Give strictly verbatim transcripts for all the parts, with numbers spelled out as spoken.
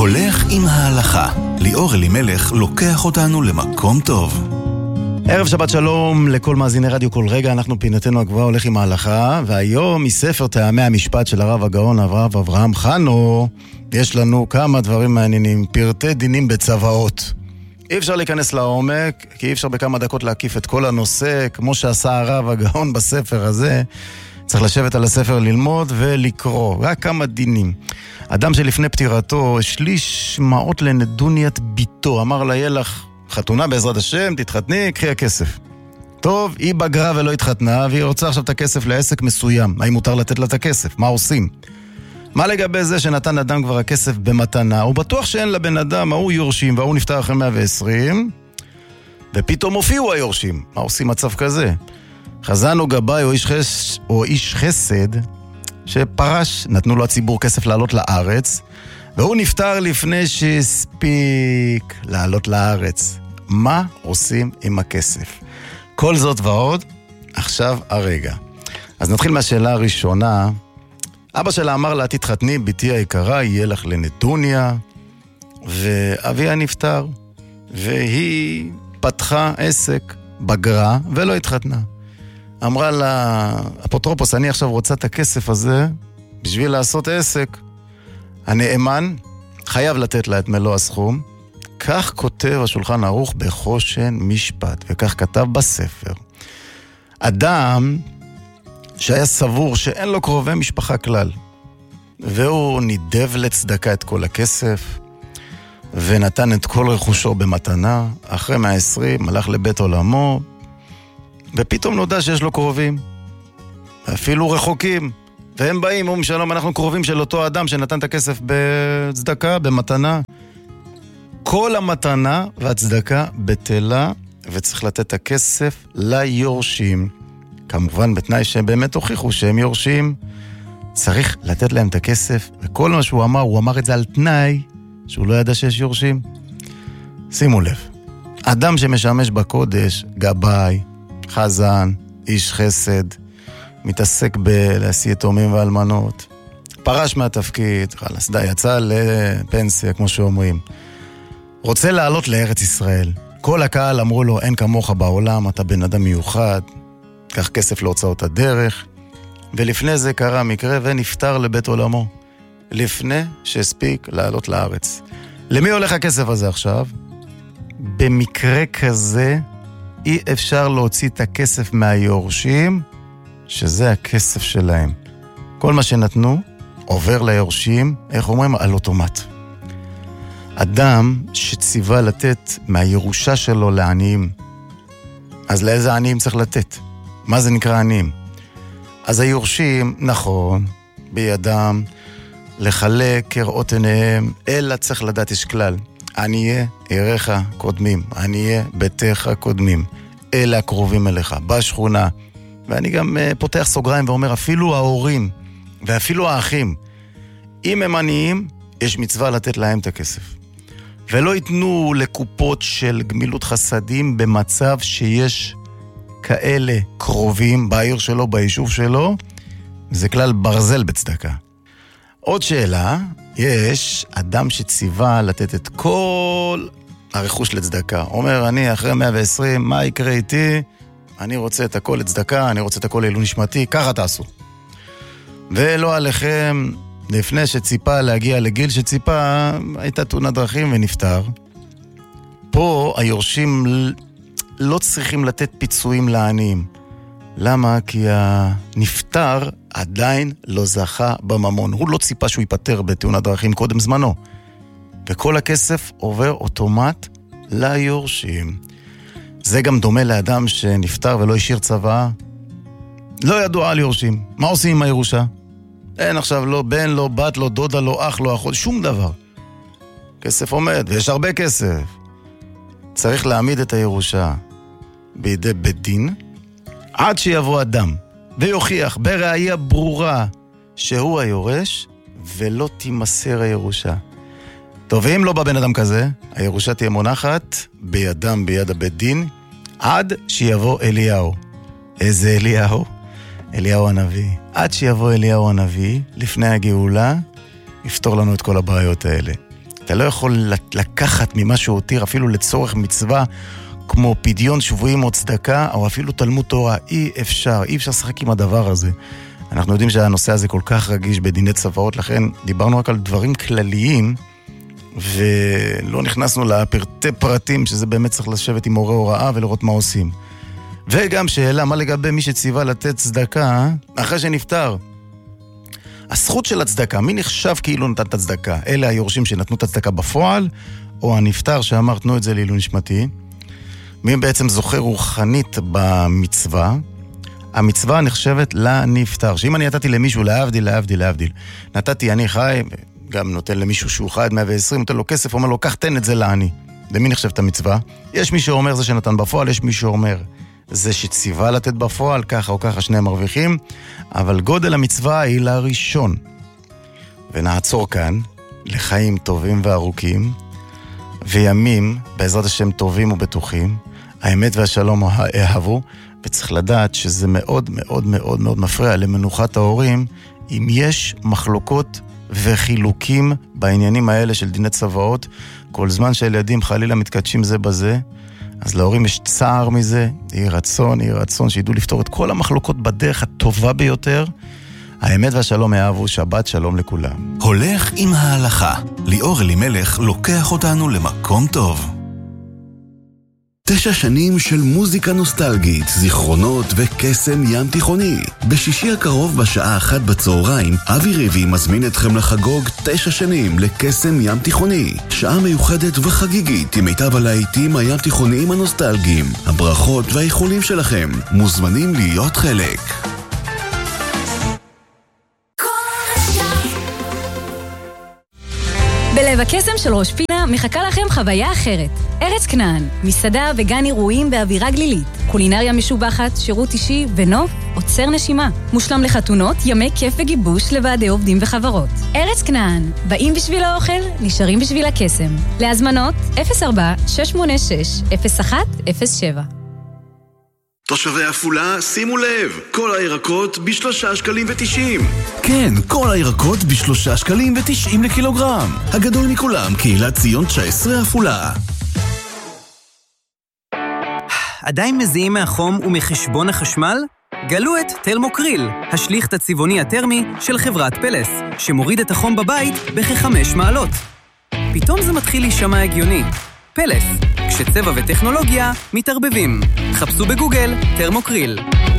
הולך עם ההלכה. ליאור אלימלך לוקח אותנו למקום טוב. ערב שבת שלום לכל מאזיני רדיו כל רגע, אנחנו פינתנו הגבוהה הולך עם ההלכה, והיום מספר טעמי המשפט של הרב הגאון הרב אברהם חנו, יש לנו כמה דברים מעניינים, פרטי דינים בצוואות. אי אפשר להיכנס לעומק, כי אי אפשר בכמה דקות להקיף את כל הנושא, כמו שעשה הרב הגאון בספר הזה, צריך לשבת על הספר ללמוד ולקרוא, רק כמה דינים. אדם שלפני פטירתו השליש מעות לנדוניית ביתו, אמר לה, יהיה לך חתונה בעזרת השם, תתחתני, קחי הכסף. טוב, היא בגרה ולא התחתנה, והיא רוצה עכשיו את הכסף לעסק מסוים. האם מותר לתת לה את הכסף? מה עושים? מה לגבי זה שנתן אדם כבר הכסף במתנה? הוא בטוח שאין לבן אדם, ההוא יורשים, והוא נפטר אחרי מאה ועשרים, ופתאום הופיעו היורשים. מה עושים מצב כזה? חזן או גבאי או איש, חס... או איש חסד שפרש, נתנו לו הציבור כסף לעלות לארץ, והוא נפטר לפני שהספיק לעלות לארץ. מה עושים עם הכסף? כל זאת ועוד, עכשיו הרגע. אז נתחיל מהשאלה הראשונה. אבא שלה אמר לה, תתחתני, ביתי היקרה, יהיה לך לנדוניה, ואביה נפטר, והיא פתחה עסק, בגרה, ולא התחתנה. אמרה לה, אפוטרופוס, אני עכשיו רוצה את הכסף הזה, בשביל לעשות עסק. הנאמן חייב לתת לה את מלוא הסכום. כך כותב השולחן ערוך בחושן משפט, וכך כתב בספר. אדם שהיה סבור שאין לו קרובי משפחה כלל, והוא נידב לצדקה את כל הכסף, ונתן את כל רכושו במתנה, אחרי מאה ועשרים הלך לבית עולמו, ופתאום נודע שיש לו קרובים, אפילו רחוקים, והם באים, אומרים שלום, אנחנו קרובים של אותו אדם שנתן את הכסף בצדקה, במתנה. כל המתנה והצדקה בטלה, וצריך לתת את הכסף ליורשים. כמובן בתנאי שהם באמת הוכיחו שהם יורשים, צריך לתת להם את הכסף, וכל מה שהוא אמר, הוא אמר את זה על תנאי, שהוא לא ידע שיש יורשים. שימו לב, אדם שמשמש בקודש, גבאי, חזן, איש חסד, מתעסק בלהשיא יתומים ואלמנות, פרש מהתפקיד, חלס, די, יצא לפנסיה, כמו שאומרים. רוצה לעלות לארץ ישראל. כל הקהל אמרו לו, אין כמוך בעולם, אתה בן אדם מיוחד, קח כסף להוצאות הדרך, ולפני זה קרה מקרה ונפטר לבית עולמו, לפני שהספיק לעלות לארץ. למי הולך הכסף הזה עכשיו? במקרה כזה, אי אפשר להוציא את הכסף מהיורשים, שזה הכסף שלהם. כל מה שנתנו עובר ליורשים, איך אומרים? על אוטומט. אדם שציווה לתת מהירושה שלו לעניים, אז לאיזה עניים צריך לתת? מה זה נקרא עניים? אז היורשים, נכון, בידם, לחלק כראות עיניהם, אלא צריך לדעת יש כלל. ענייה עירך קודמים, ענייה ביתך קודמים, אלה הקרובים אליך, בשכונה. ואני גם uh, פותח סוגריים ואומר, אפילו ההורים ואפילו האחים, אם הם עניים, יש מצווה לתת להם את הכסף. ולא ייתנו לקופות של גמילות חסדים במצב שיש כאלה קרובים בעיר שלו, ביישוב שלו, זה כלל ברזל בצדקה. עוד שאלה, יש אדם שציווה לתת את כל הרכוש לצדקה. אומר, אני אחרי מאה ועשרים, מה יקרה איתי? אני רוצה את הכל לצדקה, אני רוצה את הכל לעילוי נשמתי, ככה תעשו. ולא עליכם, לפני שציפה להגיע לגיל שציפה, הייתה תאונת דרכים ונפטר. פה היורשים לא צריכים לתת פיצויים לעניים. למה? כי הנפטר עדיין לא זכה בממון. הוא לא ציפה שהוא ייפטר בתאונת דרכים קודם זמנו. וכל הכסף עובר אוטומט ליורשים. זה גם דומה לאדם שנפטר ולא השאיר צבא. לא ידוע על יורשים. מה עושים עם הירושה? אין עכשיו לא בן, לא בת, לא דודה, לא אח, לא אחות, שום דבר. כסף עומד, ויש הרבה כסף. צריך להעמיד את הירושה בידי בית דין, עד שיבוא אדם ויוכיח בראיה ברורה שהוא היורש, ולא תימסר הירושה. טוב, ואם לא בא בן אדם כזה, הירושה תהיה מונחת בידם, ביד הבית דין, עד שיבוא אליהו. איזה אליהו? אליהו הנביא. עד שיבוא אליהו הנביא, לפני הגאולה, יפתור לנו את כל הבעיות האלה. אתה לא יכול לקחת ממה שהוא הותיר, אפילו לצורך מצווה, כמו פדיון שבויים או צדקה, או אפילו תלמוד תורה. אי אפשר, אי אפשר לשחק עם הדבר הזה. אנחנו יודעים שהנושא הזה כל כך רגיש בדיני צוואות, לכן דיברנו רק על דברים כלליים, ולא נכנסנו לפרטי פרטים, שזה באמת צריך לשבת עם הורי הוראה ולראות מה עושים. וגם שאלה, מה לגבי מי שציווה לתת צדקה אחרי שנפטר? הזכות של הצדקה, מי נחשב כאילו נתן את הצדקה? אלה היורשים שנתנו את הצדקה בפועל, או הנפטר שאמר תנו את זה לעילוי נשמתי? מי בעצם זוכה רוחנית במצווה? המצווה נחשבת לנפטר. שאם אני נתתי למישהו להבדיל, להבדיל, להבדיל, נתתי אני חי, גם נותן למישהו שהוא חי עד מאה ועשרים, נותן לו כסף, אומר לו, קח תן את זה לעני. למי נחשבת המצווה? יש מי שאומר זה שנתן בפועל, יש מי שאומר זה שציווה לתת בפועל, ככה או ככה שניהם מרוויחים, אבל גודל המצווה היא לראשון. ונעצור כאן, לחיים טובים וארוכים, וימים בעזרת השם טובים ובטוחים, האמת והשלום אהבו, וצריך לדעת שזה מאוד מאוד מאוד מאוד מפריע למנוחת ההורים, אם יש מחלוקות וחילוקים בעניינים האלה של דיני צוואות, כל זמן שהילדים חלילה מתקדשים זה בזה, אז להורים יש צער מזה, יהי רצון, יהי רצון, שידעו לפתור את כל המחלוקות בדרך הטובה ביותר. האמת והשלום אהבו, שבת שלום לכולם. הולך עם ההלכה. ליאור אלימלך לוקח אותנו למקום טוב. תשע שנים של מוזיקה נוסטלגית, זיכרונות וקסם ים תיכוני. בשישי הקרוב בשעה אחת בצהריים, אבי ריבי מזמין אתכם לחגוג תשע שנים לקסם ים תיכוני. שעה מיוחדת וחגיגית עם מיטב הלהיטים הים תיכוניים הנוסטלגיים. הברכות והאיחולים שלכם מוזמנים להיות חלק. בלב הקסם של ראש פינה מחכה לכם חוויה אחרת. ארץ כנען, מסעדה וגן אירועים באווירה גלילית, קולינריה משובחת, שירות אישי ונוף עוצר נשימה. מושלם לחתונות, ימי כיף וגיבוש לוועדי עובדים וחברות. ארץ כנען, באים בשביל האוכל, נשארים בשביל הקסם. להזמנות אפס ארבע שש שמונה שש אפס אחת אפס שבע. תושבי אפולה, שימו לב, כל הירקות בשלושה שקלים ותשעים. כן, כל הירקות בשלושה שקלים ותשעים לקילוגרם. הגדול מכולם, קהילת ציון תשע עשרה אפולה. עדיין מזיעים מהחום ומחשבון החשמל? גלו את תלמוקריל, השליך הצבעוני הטרמי של חברת פלס, שמוריד את החום בבית בכ-חמש מעלות. פתאום זה מתחיל להישמע הגיוני. פלס, כשצבע וטכנולוגיה מתערבבים. חפשו בגוגל תרמוקריל.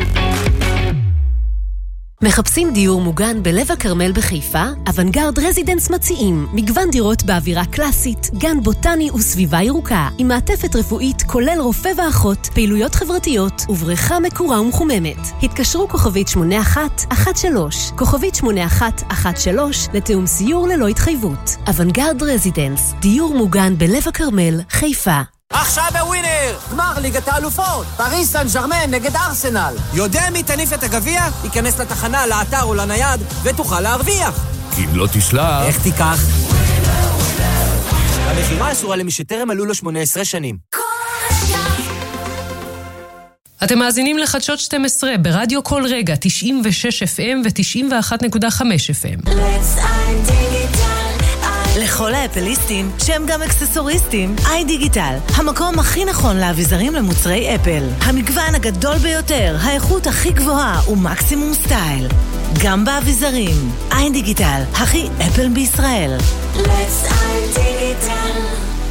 מחפשים דיור מוגן בלב הכרמל בחיפה? אוונגרד רזידנס מציעים מגוון דירות באווירה קלאסית, גן בוטני וסביבה ירוקה, עם מעטפת רפואית כולל רופא ואחות, פעילויות חברתיות ובריכה מקורה ומחוממת. התקשרו כוכבית שמונה אחת אחת שלוש, כוכבית שמונה אחת אחת שלוש לתאום סיור ללא התחייבות. אוונגרד רזידנס, דיור מוגן בלב הכרמל, חיפה. עכשיו בווינר, גמר ליגת האלופות, פריס סן ז'רמן נגד ארסנל. יודע מי תניף את הגביע? ייכנס לתחנה, לאתר או לנייד ותוכל להרוויח. כי אם לא תשלח... איך תיקח? המחירה אסורה למי שטרם מלאו לו שמונה עשרה שנים. אתם מאזינים לחדשות שתים עשרה ברדיו כל רגע, תשעים ושש אף אם ו-תשעים ואחת נקודה חמש אף אם. לכל האפליסטים, שהם גם אקססוריסטים, איי דיגיטל, המקום הכי נכון לאביזרים למוצרי אפל. המגוון הגדול ביותר, האיכות הכי גבוהה ומקסימום סטייל. גם באביזרים, איי דיגיטל, הכי אפל בישראל. Let's איי דיגיטל.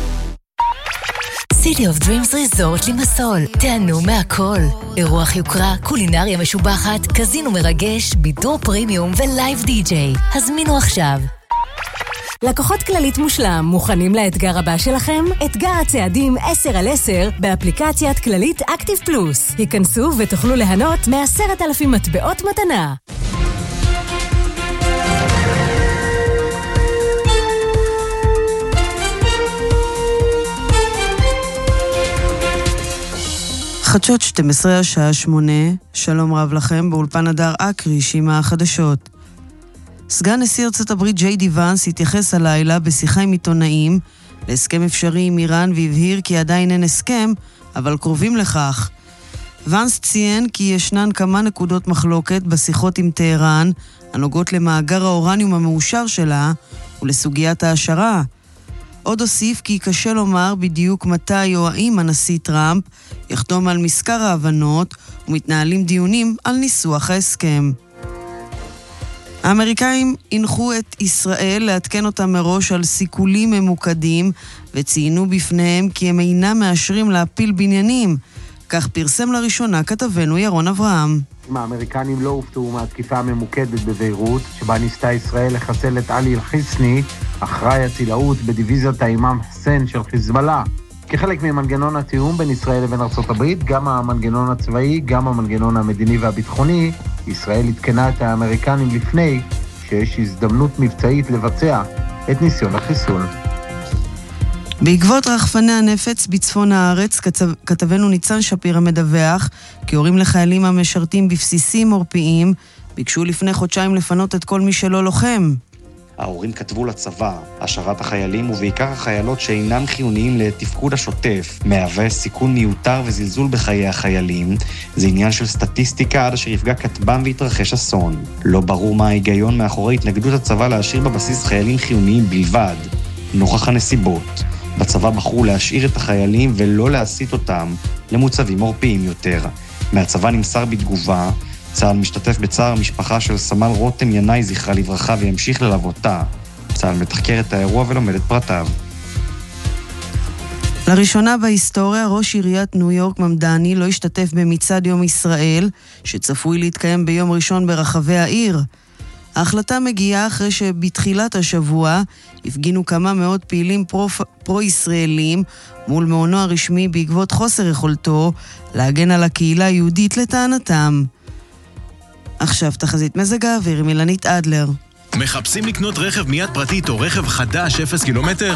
City of Dreams Resort לימסול, תענו מהכל. אירוח יוקרה, קולינריה משובחת, קזינו מרגש, בידור פרימיום ולייב די-ג'יי. הזמינו עכשיו. לקוחות כללית מושלם, מוכנים לאתגר הבא שלכם? אתגר הצעדים עשר על עשר באפליקציית כללית אקטיב פלוס. היכנסו ותוכלו ליהנות מעשרת אלפים מטבעות מתנה. חדשות שתים עשרה השעה שמונה, שלום רב לכם, באולפן הדר אקריש עם החדשות. סגן נשיא ארצות הברית ג'יי די ואנס התייחס הלילה בשיחה עם עיתונאים להסכם אפשרי עם איראן והבהיר כי עדיין אין הסכם, אבל קרובים לכך. ואנס ציין כי ישנן כמה נקודות מחלוקת בשיחות עם טהרן הנוגעות למאגר האורניום המאושר שלה ולסוגיית ההשערה. עוד הוסיף כי קשה לומר בדיוק מתי או האם הנשיא טראמפ יחתום על מזכר ההבנות ומתנהלים דיונים על ניסוח ההסכם. האמריקאים הנחו את ישראל להתקן אותם מראש על סיכולים ממוקדים וציינו בפניהם כי הם אינם מאשרים להפיל בניינים. כך פרסם לראשונה כתבנו ירון אברהם. האמריקנים לא הופתעו מהתקיפה הממוקדת בביירות, שבה ניסתה ישראל לחסל את עלי אל-חיסני, אחראי הצילאות בדיוויזיית האימאם חסן של חיזבאללה. כחלק ממנגנון התיאום בין ישראל לבין ארצות הברית, גם המנגנון הצבאי, גם המנגנון המדיני והביטחוני, ישראל התקנה את האמריקנים לפני שיש הזדמנות מבצעית לבצע את ניסיון החיסול. בעקבות רחפני הנפץ בצפון הארץ, כתב, כתבנו ניצן שפירא מדווח כי הורים לחיילים המשרתים בבסיסים עורפיים ביקשו לפני חודשיים לפנות את כל מי שלא לוחם. ההורים כתבו לצבא, השארת החיילים ובעיקר החיילות שאינם חיוניים לתפקוד השוטף, מהווה סיכון מיותר וזלזול בחיי החיילים. זה עניין של סטטיסטיקה עד אשר יפגע כתבם ויתרחש אסון. לא ברור מה ההיגיון מאחורי התנגדות הצבא להשאיר בבסיס חיילים חיוניים בלבד. נוכח הנסיבות, בצבא בחרו להשאיר את החיילים ולא להסיט אותם למוצבים עורפיים יותר. מהצבא נמסר בתגובה, צה"ל משתתף בצער המשפחה של סמל רותם ינאי זכרה לברכה וימשיך ללוותה. צה"ל מתחקר את האירוע ולומד את פרטיו. לראשונה בהיסטוריה, ראש עיריית ניו יורק ממדני לא השתתף במצעד יום ישראל, שצפוי להתקיים ביום ראשון ברחבי העיר. ההחלטה מגיעה אחרי שבתחילת השבוע הפגינו כמה מאות פעילים פרו-ישראלים מול מעונו הרשמי בעקבות חוסר יכולתו להגן על הקהילה היהודית לטענתם. עכשיו תחזית מזג האוויר עם אילנית אדלר. מחפשים לקנות רכב מיד פרטית או רכב חדש אפס קילומטר?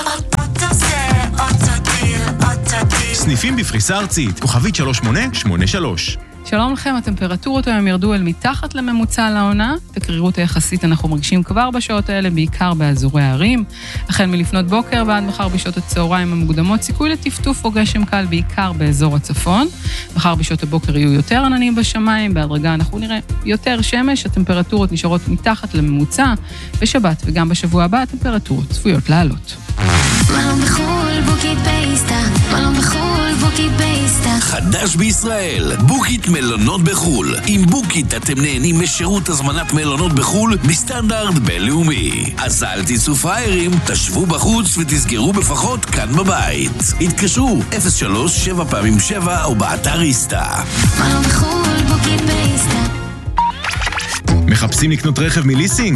סניפים בפריסה ארצית, כוכבית שלוש שמונה שמונה שלוש. שלום לכם, הטמפרטורות היום ירדו אל מתחת לממוצע לעונה. את הקרירות היחסית אנחנו מרגישים כבר בשעות האלה, בעיקר באזורי הערים. החל מלפנות בוקר ועד מחר בשעות הצהריים המוקדמות, סיכוי לטפטוף או גשם קל בעיקר באזור הצפון. מחר בשעות הבוקר יהיו יותר עננים בשמיים, בהדרגה אנחנו נראה יותר שמש, הטמפרטורות נשארות מתחת לממוצע. בשבת וגם בשבוע הבא הטמפרטורות צפויות לעלות. מלון בחול, בוקית בייסטה, מלון בחול, בוקית בייסטה. חדש בישראל, בוקית מלונות בחול. עם בוקית אתם נהנים משירות הזמנת מלונות בחול בסטנדרט בינלאומי. אז אל תיסעו פריירים, תשבו בחוץ ותסגרו בפחות כאן בבית. התקשרו אפס שלוש שבע פעמים שבע או באתר איסטה. מלון בחול, בוקית בייסטה. מחפשים לקנות רכב מליסינג?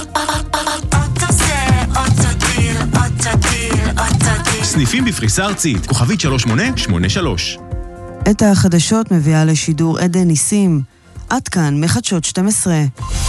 סניפים בפריסה ארצית, כוכבית שלוש שמונה שמונה שלוש. את החדשות מביאה לשידור עדן ניסים. עד כאן מחדשות שתים עשרה.